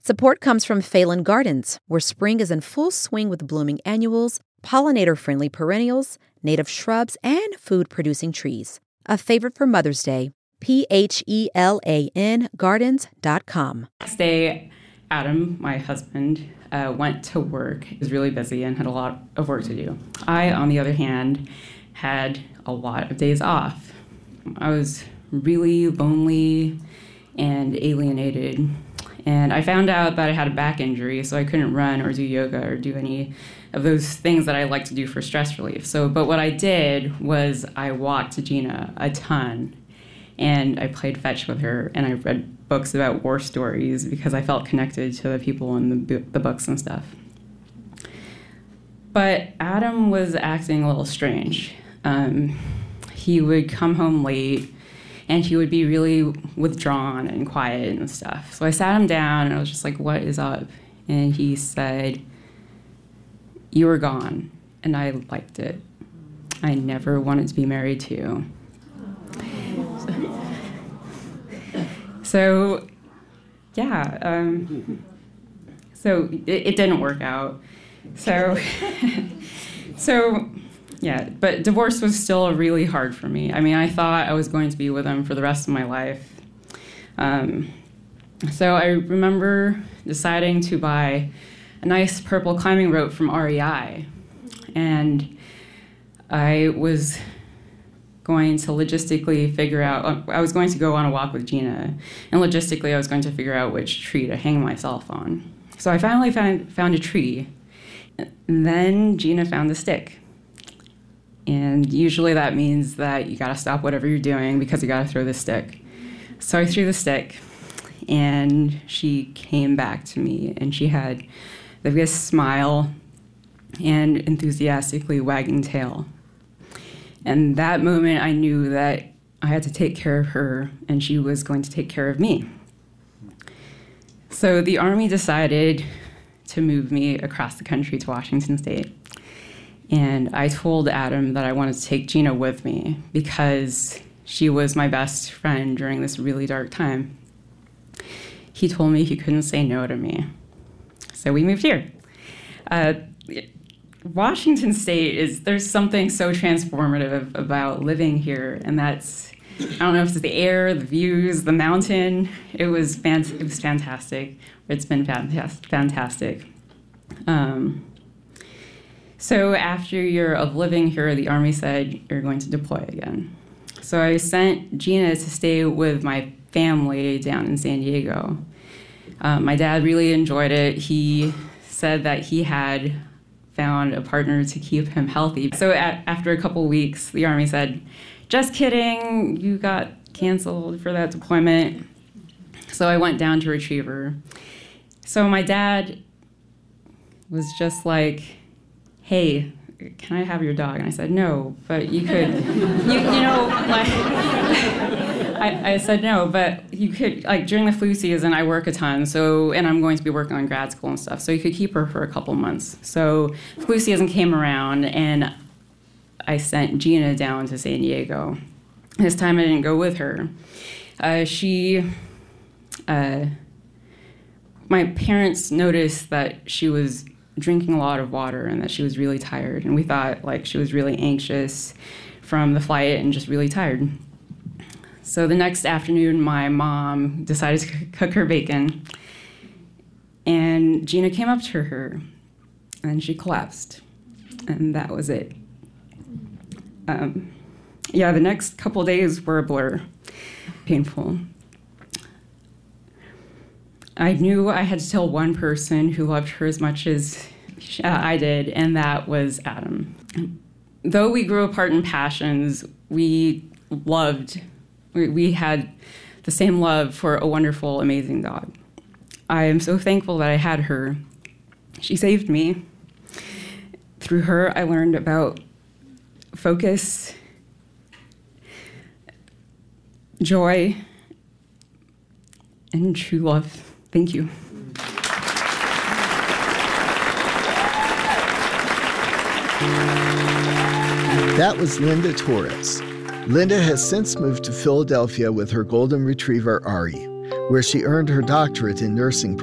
Support comes from Phelan Gardens, where spring is in full swing with blooming annuals, pollinator-friendly perennials, native shrubs, and food-producing trees. A favorite for Mother's Day. PHELAN Gardens.com. Next day, Adam, my husband, went to work. He was really busy and had a lot of work to do. I, on the other hand, had a lot of days off. I was really lonely and alienated. And I found out that I had a back injury, so I couldn't run or do yoga or do any of those things that I like to do for stress relief. But what I did was I walked Gina a ton, and I played fetch with her, and I read books about war stories because I felt connected to the people in the books and stuff. But Adam was acting a little strange. He would come home late, and he would be really withdrawn and quiet and stuff. So I sat him down, and I was just like, what is up? And he said, you were gone, and I liked it. I never wanted to be married to you. So it didn't work out. But divorce was still really hard for me. I mean, I thought I was going to be with him for the rest of my life. So I remember deciding to buy a nice purple climbing rope from REI. And I was going to logistically figure out, I was going to go on a walk with Gina. And logistically, I was going to figure out which tree to hang myself on. So I finally found a tree. And then Gina found a stick. And usually that means that you gotta stop whatever you're doing because you gotta throw the stick. So I threw the stick, and she came back to me, and she had the biggest smile and enthusiastically wagging tail. And that moment I knew that I had to take care of her, and she was going to take care of me. So the Army decided to move me across the country to Washington State. And I told Adam that I wanted to take Gina with me because she was my best friend during this really dark time. He told me he couldn't say no to me. So we moved here. Washington State there's something so transformative about living here, and that's, I don't know if it's the air, the views, the mountain. It was fantastic. It's been fantastic. So after a year of living here, the Army said, you're going to deploy again. So I sent Gina to stay with my family down in San Diego. My dad really enjoyed it. He said that he had found a partner to keep him healthy. So after a couple weeks, the Army said, just kidding, you got canceled for that deployment. So I went down to Retriever. So my dad was just like, hey, can I have your dog? And I said, no, but you could, I said, no, but you could, like, during the flu season, I work a ton, and I'm going to be working on grad school and stuff, so you could keep her for a couple months. So flu season came around, and I sent Gina down to San Diego. This time I didn't go with her. My parents noticed that she was drinking a lot of water and that she was really tired. And we thought like she was really anxious from the flight and just really tired. So the next afternoon, my mom decided to cook her bacon. And Gina came up to her and she collapsed. And that was it. The next couple days were a blur, painful. I knew I had to tell one person who loved her as much as I did, and that was Adam. Though we grew apart in passions, we had the same love for a wonderful, amazing dog. I am so thankful that I had her. She saved me. Through her, I learned about focus, joy, and true love. Thank you. That was Linda Torres. Linda has since moved to Philadelphia with her golden retriever, Ari, where she earned her doctorate in nursing